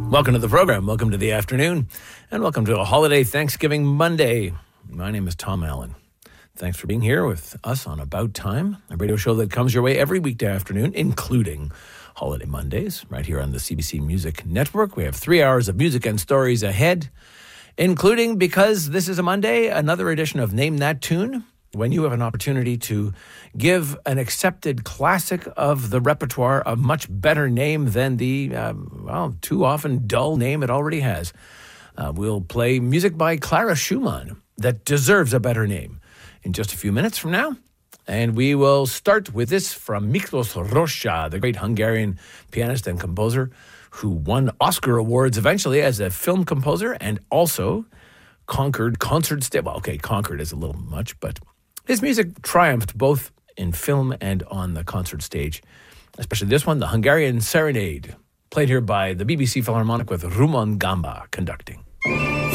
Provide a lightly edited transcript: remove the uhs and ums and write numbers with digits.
Welcome to the program. Welcome to the afternoon. And welcome to a holiday Thanksgiving Monday. My name is Tom Allen. Thanks for being here with us on About Time, a radio show that comes your way every weekday afternoon, including holiday Mondays, right here on the CBC Music Network. We have 3 hours of music and stories ahead, including, because this is a Monday, another edition of Name That Tune, when you have an opportunity to give an accepted classic of the repertoire a much better name than the, too often dull name it already has. We'll play music by Clara Schumann that deserves a better name in just a few minutes from now. And we will start with this from Miklos Rozsa, the great Hungarian pianist and composer who won Oscar awards eventually as a film composer and also conquered concert stage. Well, okay, conquered is a little much, but his music triumphed both in film and on the concert stage, especially this one, the Hungarian Serenade, played here by the BBC Philharmonic with Rumon Gamba conducting.